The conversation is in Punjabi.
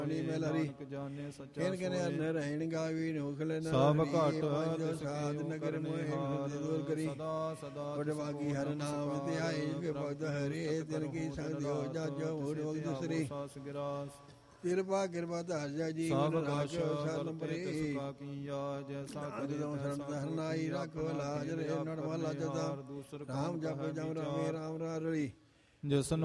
ਮਿਲ ਹਰੀ ਕਿਨ ਕਿਨ ਅਨ ਰਹਿਣ ਗਾਵੀ ਨੋਖਲ ਨ ਸਭ ਘਟ ਸਾਧ ਨਗਰ ਮੋਹਿ ਦੂਰ ਕਰੀ ਵਡਵਾਗੀ ਹਰ ਨਾਮ ਧਿਆਏ ਕੇ ਭਗਤ ਹਰੇ ਤਿਨ ਕੀ ਸੰਗ ਦਿਓ ਜਾਜੋ ਮੂੜ ਵਗ ਦੂਸਰੀ ਕਿਰਪਾ ਕਿਰਪਾ ਧਾਰ ਜੀ ਸਭ ਰਾਜ ਘਟ ਸ਼ਰਨ ਪਰੇ ਸੁਖਾ ਕੀਆ ਜੈਸਾ ਕਰੇ ਜਦੋਂ ਸ਼ਰਨ ਧਰਨਾਈ ਰੱਖੋ ਲਾਜ ਰੇ ਨੜਵਾ ਲਾਜਦਾ ਰਾਮ ਜਪ ਜਮ ਰਾਮੇ ਰਾਮ ਰਾਰੀ ਜਿਸ